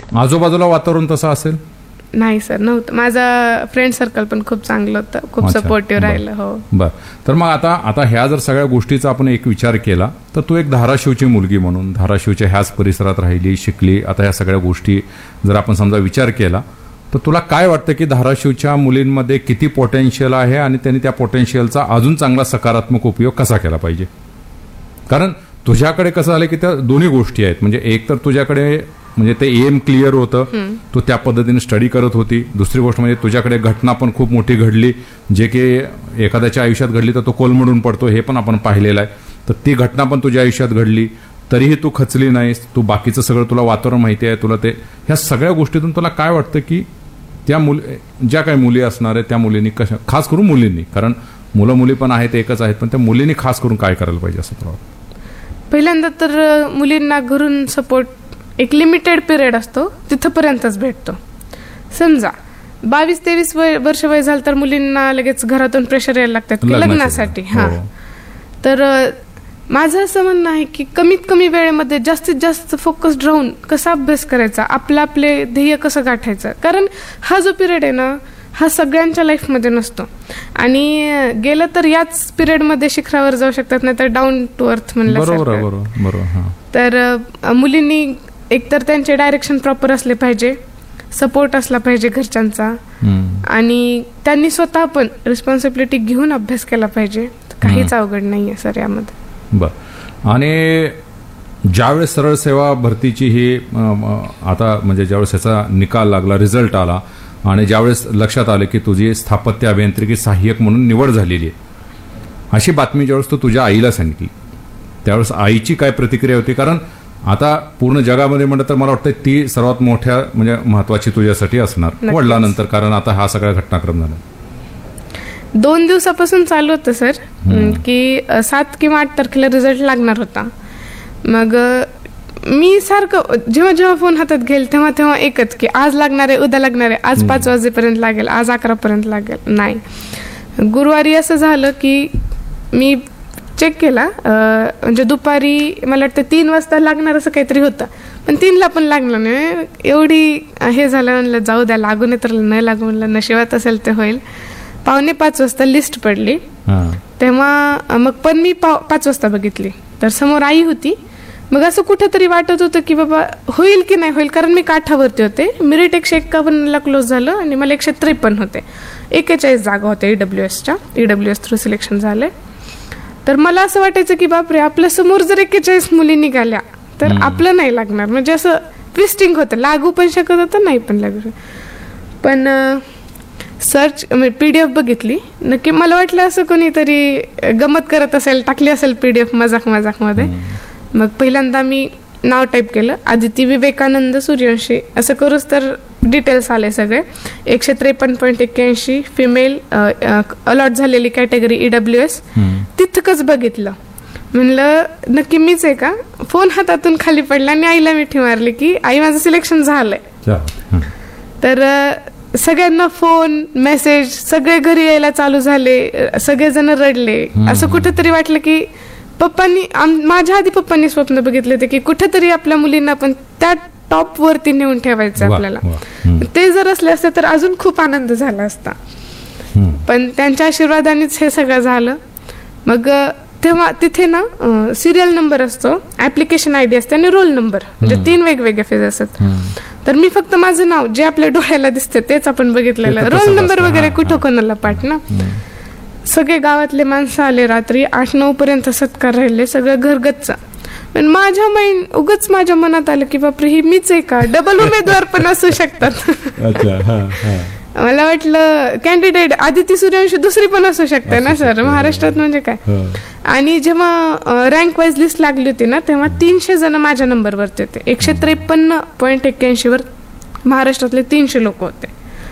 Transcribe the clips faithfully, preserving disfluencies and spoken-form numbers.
आजूबाजूला वातावरण तसं असेल? नाही सर, नव्हतं. माझं फ्रेंड सर्कल पण खूप चांगलं होतं, खूप सपोर्टिव्ह राहिलं. हो. बर. तर मग आता आता ह्या जर सगळ्या गोष्टीचा आपण एक विचार केला तर तू एक धाराशिवची मुलगी म्हणून धाराशिवच्या ह्याच परिसरात राहिली, शिकली. आता ह्या सगळ्या गोष्टी जर आपण समजा विचार केला तर तुला काय वाटतं की धाराशिवच्या मुलींमध्ये किती पोटेन्शियल आहे आणि त्यांनी त्या पोटेन्शियलचा अजून चांगला सकारात्मक उपयोग कसा केला पाहिजे? कारण तुझ्याकडे कसं झालं की त्या दोन्ही गोष्टी आहेत. म्हणजे एक तर तुझ्याकडे म्हणजे ते एम क्लिअर होतं, तू त्या पद्धतीने स्टडी करत होती. दुसरी गोष्ट म्हणजे तुझ्याकडे घटना पण खूप मोठी घडली, जे की एखाद्याच्या आयुष्यात घडली तर तो कोलमडून पडतो, हे पण आपण पाहिलेलं आहे. तर ती घटना पण तुझ्या आयुष्यात घडली तरीही तू खचली नाहीस. तू बाकीचं सगळं तुला वातावरण माहिती आहे, तुला ते ह्या सगळ्या गोष्टीतून तुला काय वाटतं की त्या मुली ज्या काही मुली असणार आहेत त्या मुलींनी कशा, खास करून मुलींनी, कारण मुलं मुली पण आहेत एकच आहेत, पण त्या मुलींनी खास करून काय करायला पाहिजे असं तुला वाटतं? पहिल्यांदा तर मुलींना घरून सपोर्ट एक लिमिटेड पिरियड असतो, तिथपर्यंतच भेटतो. समजा बावीस तेवीस वय वर्ष वय झालं तर मुलींना लगेच घरातून प्रेशर यायला लागतात की लग्नासाठी. हा, तर माझं असं म्हणणं आहे की कमीत कमी वेळेमध्ये जास्तीत जास्त फोकस्ड राहून कसा अभ्यास करायचा, आपलं आपले ध्येय कसं गाठायचं. कारण हा जो पिरियड आहे ना, हा सगळ्यांच्या लाईफमध्ये नसतो आणि गेलं तर याच पिरियडमध्ये शिखरावर जाऊ शकतात, नाही तर डाऊन टू अर्थ म्हणलं. तर मुलींनी एकतर त्यांचे डायरेक्शन प्रॉपर असले पाहिजे, सपोर्ट असला पाहिजे घरच्यांचा, आणि त्यांनी स्वतः पण रिस्पॉन्सिबिलिटी घेऊन अभ्यास केला पाहिजे. काहीच अवघड नाहीये सर यामध्ये. बर. आणि ज्यावेळेस सरळ सेवा भरतीची ही आता म्हणजे ज्यावेळेस याचा निकाल लागला, रिझल्ट आला आणि ज्यावेळेस लक्षात आलं की तुझी स्थापत्य अभियांत्रिकी सहाय्यक म्हणून निवड झालेली आहे, अशी बातमी ज्यावेळेस तू तुझ्या आईला सांगितली त्यावेळेस आईची काय प्रतिक्रिया होती? कारण आता पूर्ण जगामध्ये म्हणलं तर मला वाटतं ती सर्वात मोठ्या म्हणजे महत्वाची तुझ्यासाठी असणार वडिलांनंतर, कारण आता हा सगळा घटनाक्रम झाला. दोन दिवसापासून चालू होतं सर की सात किंवा आठ तारखेला रिझल्ट लागणार होता. मग मी सारखं जेव्हा जेव्हा फोन हातात घेईल तेव्हा तेव्हा एकच की आज लागणार आहे, उद्या लागणार आहे, आज पाच वाजेपर्यंत लागेल, आज अकरा पर्यंत लागेल. नाही, गुरुवारी असं झालं की मी चेक केला, म्हणजे दुपारी मला वाटतं तीन वाजता लागणार असं काहीतरी होतं, पण तीनला पण लागलं नाही. एवढी हे झालं, म्हणलं जाऊ द्या, लागू नाही तर नाही लागू, म्हणलं नशिबात असेल ते होईल. पावणे पाच वाजता लिस्ट पडली, तेव्हा मग पण मी पाव पाच वाजता बघितली तर समोर आई होती. मग असं कुठेतरी वाटत होतं की बाबा होईल की नाही होईल, कारण मी काठावरती होते. मेरिट एकशे एक्कावन्नला क्लोज झालं आणि मला एकशे त्रेपन्न होते. एकेचाळीस जागा होत्या ईडब्ल्यू एसच्या, ईडब्ल्यू एस थ्रू सिलेक्शन झाले. तर मला असं वाटायचं की बापरे, आपल्या समोर जर एक्केचाळीस मुली निघाल्या तर आपलं नाही लागणार. म्हणजे असं ट्विस्टिंग होतं, लागू पण शकत होतं, नाही पण लागू. पण सर्च पीडीएफ बघितली, नक्की मला वाटलं असं कोणीतरी गमत करत असेल, टाकली असेल पीडीएफ मजाक मजाक मध्ये. मग पहिल्यांदा मी नाव टाईप केलं, आदिती विवेकानंद सूर्यवंशी, असं करूच तर डिटेल्स आले सगळे. एकशे त्रेपन्न पॉईंट एक्क्याऐंशी फिमेल अलॉट झालेली कॅटेगरी ईडब्ल्यू एस. तितकंच बघितलं, म्हणलं नक्की मीच आहे का. फोन हातातून खाली पडला आणि आईला मिठी मारली की आई माझं सिलेक्शन झालंय. तर सगळ्यांना फोन मेसेज सगळे घरी यायला चालू झाले, सगळेजण रडले. असं कुठेतरी वाटलं की पप्पांनी, माझ्या आधी पप्पांनी स्वप्न बघितले होते की कुठेतरी आपल्या मुलींना पण त्या टॉप वरती नेऊन ठेवायचं आपल्याला. ते जर असले असते तर अजून खूप आनंद झाला असता, पण त्यांच्या आशीर्वादानेच हे सगळं झालं. मग तेव्हा तिथे ना सिरियल नंबर असतो, ऍप्लिकेशन आयडी असते आणि रोल नंबर, म्हणजे तीन वेगवेगळे फेज असतात. तर मी फक्त माझं नाव जे आपल्या डोळ्याला दिसते तेच आपण बघितलेलं, रोल नंबर वगैरे कुठं कोणाला पाठ ना. सगळे गावातले माणसं आले, रात्री आठ नऊ पर्यंत सत्कार राहिले, सगळं घरगच्च. पण माझ्या माइंड उगच माझ्या मनात आलं की बापरे, ही मीच आहे का, डबल उमेदवार पण असू शकतात. मला वाटलं कॅन्डिडेट आदिती सूर्यवंशी दुसरी पण असू शकते ना सर, महाराष्ट्रात म्हणजे काय. आणि जेव्हा रँक वाईज लिस्ट लागली होती ना, तेव्हा तीनशे जण माझ्या नंबरवरती होते. एकशे त्रेपन्न पॉईंट एक्क्याऐंशी वर महाराष्ट्रातले तीनशे लोक होते.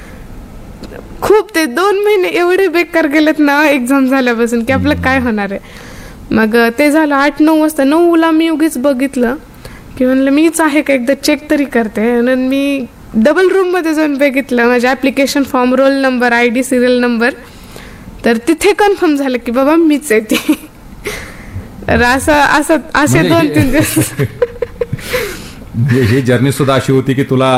खूप ते दोन महिने एवढे बेकार गेलेत ना एक्झाम झाल्यापासून की आपलं काय होणार आहे. मग ते झालं आठ नऊ वाजता. नऊला मी उगीच बघितलं की म्हणलं मीच आहे का, एकदा चेक तरी करते. आणि मी डबल रूम मध्ये जाऊन बघितलं माझे application form, roll number, I D, serial number. तर तिथे कन्फर्म झालं की बाबा मीच आहे ती. असं असं असे दोन तीन दिवस ही जर्नी सुद्धा अशी होती की तुला